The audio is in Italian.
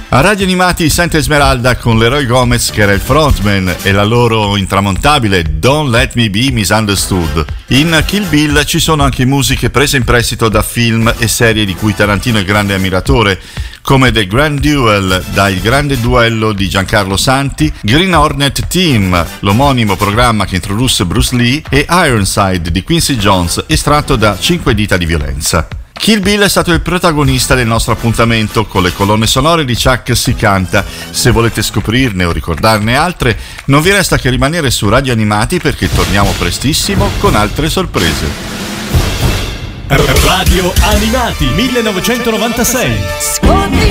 A Radio Animati Santa Esmeralda con Leroy Gomez che era il frontman e la loro intramontabile Don't Let Me Be Misunderstood. In Kill Bill ci sono anche musiche prese in prestito da film e serie di cui Tarantino è grande ammiratore, come The Grand Duel dal Grande Duello di Giancarlo Santi, Green Hornet Team, l'omonimo programma che introdusse Bruce Lee, e Ironside di Quincy Jones, estratto da 5 dita di violenza. Kill Bill è stato il protagonista del nostro appuntamento con le colonne sonore di Chuck Si Canta. Se volete scoprirne o ricordarne altre, non vi resta che rimanere su Radio Animati perché torniamo prestissimo con altre sorprese. Radio Animati 1996.